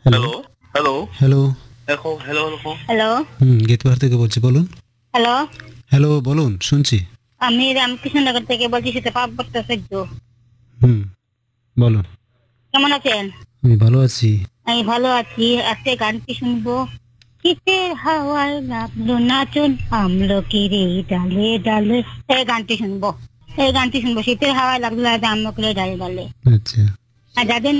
Hello hello hello দেখো hello দেখো hello গীতবাহার থেকে বলছি, বলুন। হ্যালো হ্যালো, বলুন, শুনছি। আমি রামকৃষ্ণনগর থেকে বলছি, সেটা পার্বত্য সহ্য। হুম, বলুন। কেমন আছেন? আমি ভালো আছি। আমি ভালো আছি। আজকে গানটি শুনবো। শীতের হাওয়ায় লাগলো নাচন আমলকির এই ডালে ডালে। এই গানটি শুনবো। শীতের হাওয়ায় লাগলো আমলকির এই ডালে ডালে। আচ্ছা। আর যাদের